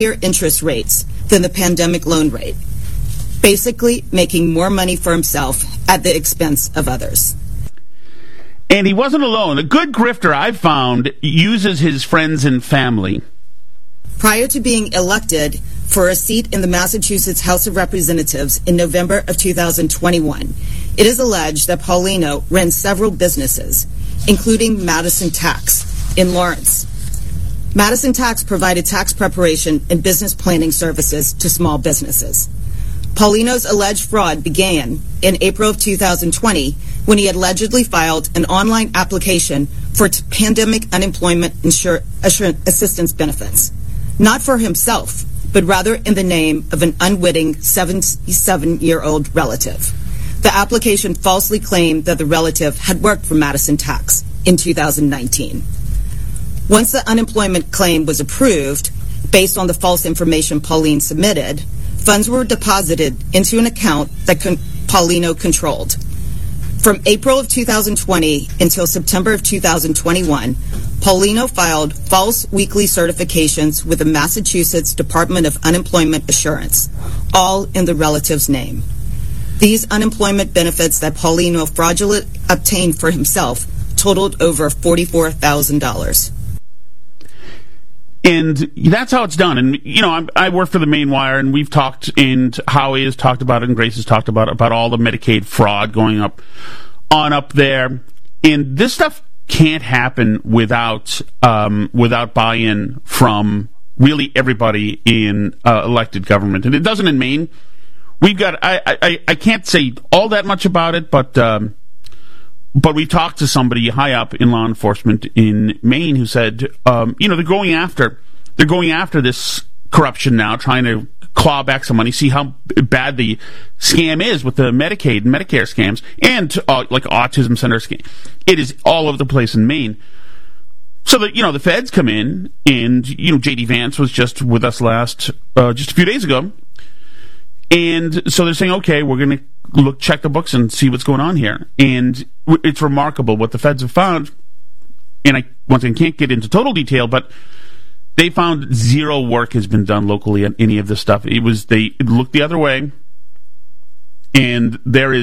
interest rates than the pandemic loan rate, basically making more money for himself at the expense of others. And he wasn't alone. A good grifter, I've found, uses his friends and family. Prior to being elected for a seat in the Massachusetts House of Representatives in November of 2021, it is alleged that Paulino ran several businesses, including Madison Tax in Lawrence. Madison Tax provided tax preparation and business planning services to small businesses. Paulino's alleged fraud began in April of 2020 when he allegedly filed an online application for pandemic unemployment assistance benefits, not for himself, but rather in the name of an unwitting 77-year-old relative. The application falsely claimed that the relative had worked for Madison Tax in 2019. Once the unemployment claim was approved, based on the false information Pauline submitted, funds were deposited into an account that Paulino controlled. From April of 2020 until September of 2021, Paulino filed false weekly certifications with the Massachusetts Department of Unemployment Assurance, all in the relative's name. These unemployment benefits that Paulino fraudulently obtained for himself totaled over $44,000. And that's how it's done. And, you know, I work for the Maine Wire, and we've talked, and Howie has talked about it, and Grace has talked about all the Medicaid fraud going up there. And this stuff can't happen without buy-in from really everybody in elected government. And it doesn't in Maine. We've got, I can't say all that much about it, but we talked to somebody high up in law enforcement in Maine who said, you know, they're going after this corruption now, trying to claw back some money, see how bad the scam is with the Medicaid and Medicare scams, and like autism center scam. It is all over the place in Maine. So that, you know, the feds come in, and, you know, J.D. Vance was just with us just a few days ago. And so they're saying, okay, we're going to check the books and see what's going on here. And it's remarkable what the feds have found. And I, once again, can't get into total detail, but they found zero work has been done locally on any of this stuff. They looked the other way, and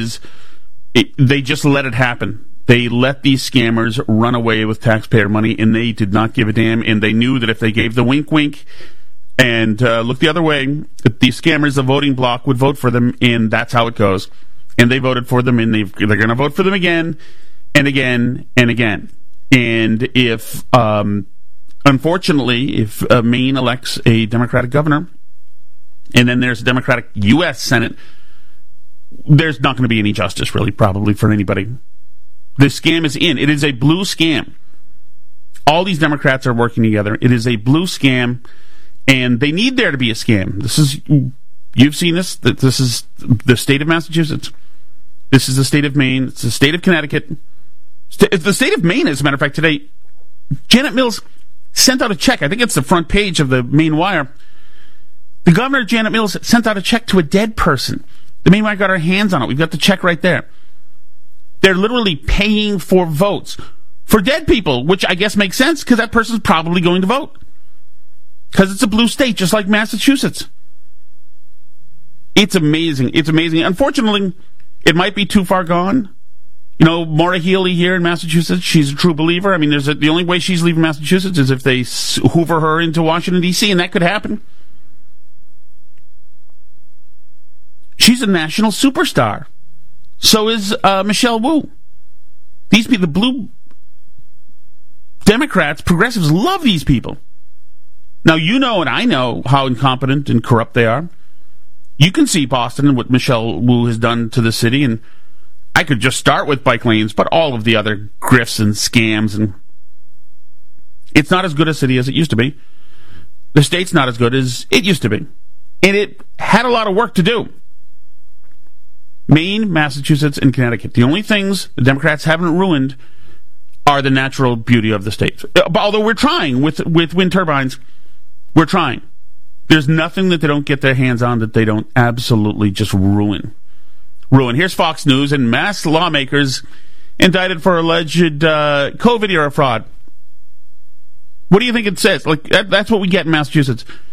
they just let it happen. They let these scammers run away with taxpayer money, and they did not give a damn. And they knew that if they gave the wink and looked the other way, the scammers, the voting bloc, would vote for them, and that's how it goes. And they voted for them, and they're going to vote for them again and again and again. And if, unfortunately, if Maine elects a Democratic governor, and then there's a Democratic U.S. Senate, there's not going to be any justice, really, probably, for anybody. The scam is in. It is a blue scam. All these Democrats are working together. It is a blue scam. And they need there to be a scam. You've seen this. This is the state of Massachusetts. This is the state of Maine. It's the state of Connecticut. It's the state of Maine, as a matter of fact, today. Janet Mills sent out a check. I think it's the front page of the Maine Wire. The governor, Janet Mills, sent out a check to a dead person. The Maine Wire got our hands on it. We've got the check right there. They're literally paying for votes for dead people, which I guess makes sense because that person's probably going to vote. Because it's a blue state, just like Massachusetts. It's amazing. It's amazing. Unfortunately, it might be too far gone. You know, Maura Healey here in Massachusetts, she's a true believer. I mean, the only way she's leaving Massachusetts is if they hoover her into Washington, D.C., and that could happen. She's a national superstar. So is Michelle Wu. These people, the blue Democrats, progressives, love these people. Now, you know and I know how incompetent and corrupt they are. You can see Boston and what Michelle Wu has done to the city, and I could just start with bike lanes, but all of the other grifts and scams, and it's not as good a city as it used to be. The state's not as good as it used to be. And it had a lot of work to do. Maine, Massachusetts, and Connecticut. The only things the Democrats haven't ruined are the natural beauty of the state. Although we're trying with wind turbines. We're trying. There's nothing that they don't get their hands on that they don't absolutely just ruin. Here's Fox News, and mass lawmakers indicted for alleged COVID-era fraud. What do you think it says? Like that's what we get in Massachusetts.